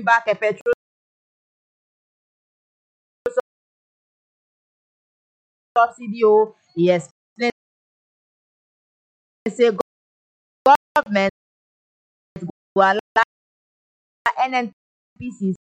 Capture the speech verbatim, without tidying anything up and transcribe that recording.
back a petrol subsidy. Oh, he explained say government go allow N N P C